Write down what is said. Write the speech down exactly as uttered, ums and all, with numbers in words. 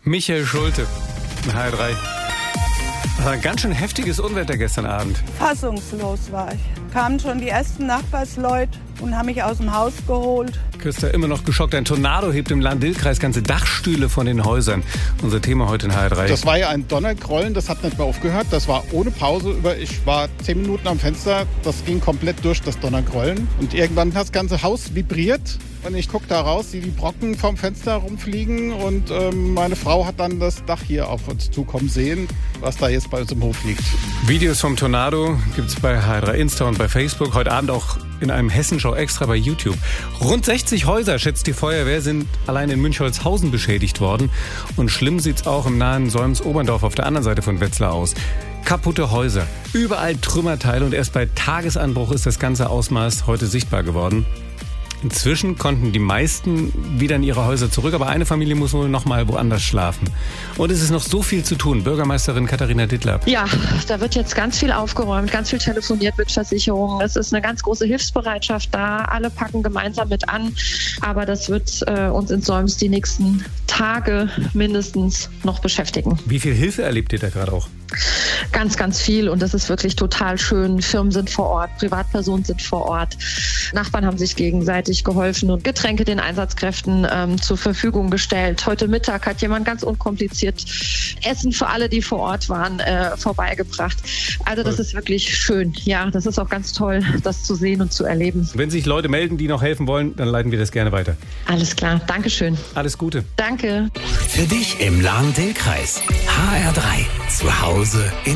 Michael Schulte, H R drei. Das war ein ganz schön heftiges Unwetter gestern Abend. Fassungslos war ich. Kamen schon die ersten Nachbarsleute und haben mich aus dem Haus geholt. Christa immer noch geschockt. Ein Tornado hebt im Lahn-Dill-Kreis ganze Dachstühle von den Häusern. Unser Thema heute in H R drei. Das war ja ein Donnergrollen, das hat nicht mehr aufgehört. Das war ohne Pause. Über, ich war zehn Minuten am Fenster, das ging komplett durch, das Donnergrollen. Und irgendwann hat das ganze Haus vibriert. Und ich gucke da raus, sehe die Brocken vom Fenster rumfliegen. Und ähm, meine Frau hat dann das Dach hier auf uns zukommen sehen, was da jetzt bei uns im Hof liegt. Videos vom Tornado gibt es bei H R drei Insta und bei Facebook. Heute Abend auch in einem Hessenschau extra bei YouTube. Rund sechzig Häuser, schätzt die Feuerwehr, sind allein in Münchholzhausen beschädigt worden. Und schlimm sieht's auch im nahen Solms-Oberndorf auf der anderen Seite von Wetzlar aus. Kaputte Häuser, überall Trümmerteile und erst bei Tagesanbruch ist das ganze Ausmaß heute sichtbar geworden. Inzwischen konnten die meisten wieder in ihre Häuser zurück, aber eine Familie muss wohl noch mal woanders schlafen. Und es ist noch so viel zu tun. Bürgermeisterin Katharina Dittlab. Ja, da wird jetzt ganz viel aufgeräumt, ganz viel telefoniert mit Versicherungen. Es ist eine ganz große Hilfsbereitschaft da. Alle packen gemeinsam mit an. Aber das wird äh, uns in Solms die nächsten Tage mindestens noch beschäftigen. Wie viel Hilfe erlebt ihr da gerade auch? Ganz, ganz viel. Und das ist wirklich total schön. Firmen sind vor Ort, Privatpersonen sind vor Ort. Nachbarn haben sich gegenseitig geholfen und Getränke den Einsatzkräften ähm, zur Verfügung gestellt. Heute Mittag hat jemand ganz unkompliziert Essen für alle, die vor Ort waren, äh, vorbeigebracht. Also das ist wirklich schön. Ja, das ist auch ganz toll, das zu sehen und zu erleben. Wenn sich Leute melden, die noch helfen wollen, dann leiten wir das gerne weiter. Alles klar. Dankeschön. Alles Gute. Danke. Für dich im Lahn-Dill-Kreis. H R drei. Zu Hause in